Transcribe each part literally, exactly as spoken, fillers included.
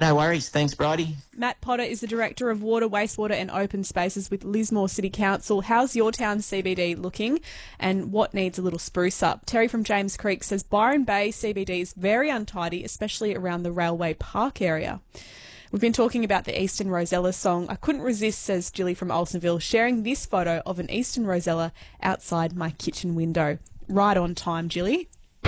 No worries. Thanks, Bridie. Matt Potter is the Director of Water, Wastewater and Open Spaces with Lismore City Council. How's your town's C B D looking and what needs a little spruce up? Terry from James Creek says Byron Bay C B D is very untidy, especially around the Railway Park area. We've been talking about the Eastern Rosella song. I couldn't resist, says Jilly from Olsenville, sharing this photo of an Eastern Rosella outside my kitchen window. Right on time, Jilly.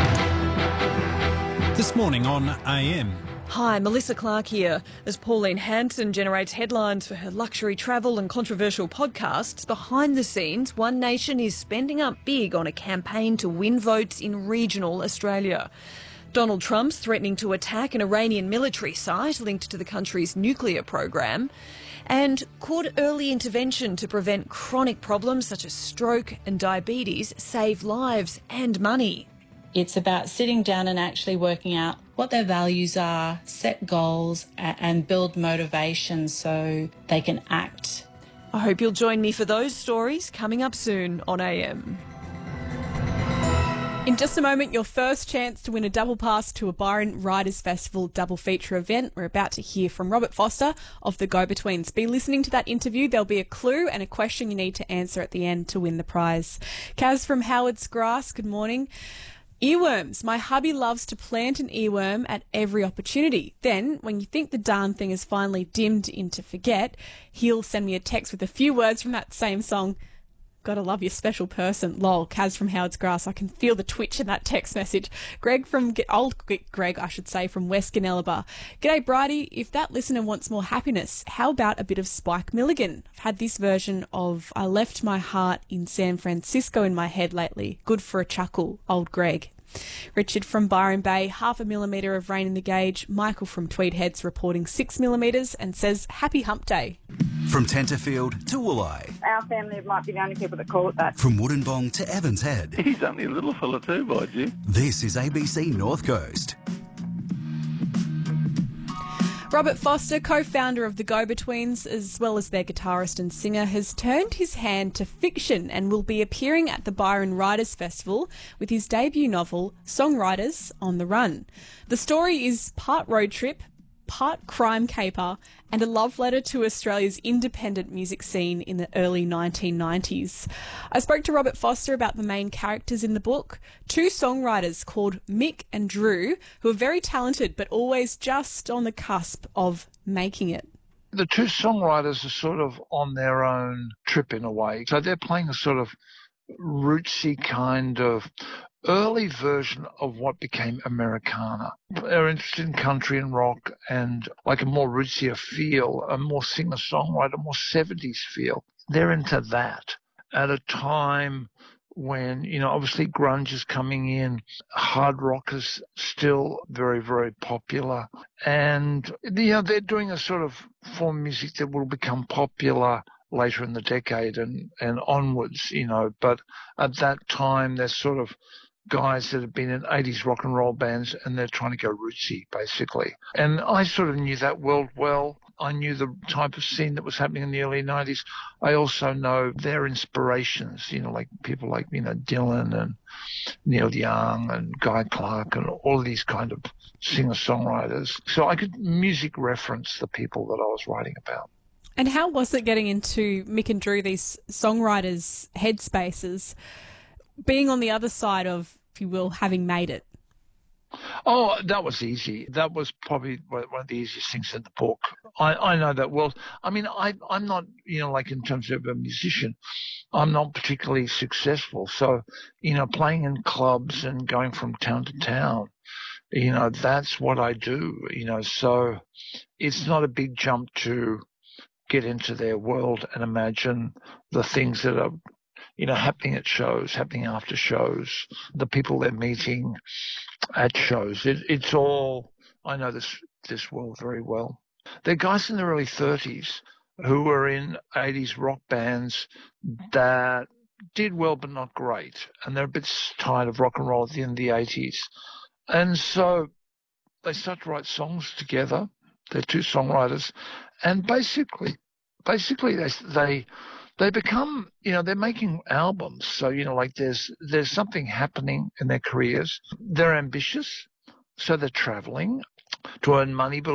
This morning on A M. Hi, Melissa Clark here. As Pauline Hanson generates headlines for her luxury travel and controversial podcasts, behind the scenes, One Nation is spending up big on a campaign to win votes in regional Australia. Donald Trump's threatening to attack an Iranian military site linked to the country's nuclear program. And could early intervention to prevent chronic problems such as stroke and diabetes save lives and money? It's about sitting down and actually working out what their values are, set goals and build motivation so they can act. I hope you'll join me for those stories coming up soon on A M. In just a moment, your first chance to win a double pass to a Byron Riders Festival double feature event. We're about to hear from Robert Foster of the Go-Betweens. Be listening to that interview. There'll be a clue and a question you need to answer at the end to win the prize. Kaz from Howard's Grass, good morning. Earworms. My hubby loves to plant an earworm at every opportunity. Then, when you think the darn thing is finally dimmed into forget, he'll send me a text with a few words from that same song. Gotta love your special person. Lol. Kaz from Howard's Grass. I can feel the twitch in that text message. Greg from, old Greg, I should say, from West Gunnellabar. G'day, Bridie. If that listener wants more happiness, how about a bit of Spike Milligan? I've had this version of I Left My Heart in San Francisco in my head lately. Good for a chuckle, old Greg. Richard from Byron Bay, half a millimetre of rain in the gauge. Michael from Tweed Heads reporting six millimetres and says happy hump day. From Tenterfield to Wooleye. Our family might be the only people that call it that. From Woodinbong to Evans Head. He's only a little fella too, by you. This is A B C North Coast. Robert Foster, co-founder of the Go-Betweens, as well as their guitarist and singer, has turned his hand to fiction and will be appearing at the Byron Writers Festival with his debut novel, Songwriters on the Run. The story is part road trip, part crime caper, and a love letter to Australia's independent music scene in the early nineteen nineties. I spoke to Robert Foster about the main characters in the book, two songwriters called Mick and Drew, who are very talented but always just on the cusp of making it. The two songwriters are sort of on their own trip in a way. So they're playing a sort of rootsy kind of early version of what became Americana. They're interested in country and rock and like a more rootsier feel, a more singer-songwriter, more seventies feel. They're into that at a time when, you know, obviously grunge is coming in, hard rock is still very, very popular. And, you know, they're doing a sort of form of music that will become popular later in the decade and, and onwards, you know. But at that time, they're sort of guys that have been in eighties rock and roll bands and they're trying to go rootsy, basically. And I sort of knew that world well. I knew the type of scene that was happening in the early nineties. I also know their inspirations, you know, like people like, you know, Dylan and Neil Young and Guy Clark and all of these kind of singer-songwriters. So I could music reference the people that I was writing about. And how was it getting into Mick and Drew, these songwriters' headspaces, being on the other side of, if you will, having made it? Oh, that was easy. That was probably one of the easiest things in the book. I, I know that well. I mean, I, I'm not, you know, like in terms of a musician, I'm not particularly successful. So, you know, playing in clubs and going from town to town, you know, that's what I do, you know. So it's not a big jump to get into their world and imagine the things that are, you know, happening at shows, happening after shows, the people they're meeting at shows. It, it's all, I know this this world very well. They're guys in their early thirties who were in eighties rock bands that did well but not great. And they're a bit tired of rock and roll at the end of the eighties. And so they start to write songs together. They're two songwriters. And basically, basically they they they become, you know, they're making albums. So, you know, like there's there's something happening in their careers. They're ambitious, so they're traveling to earn money, but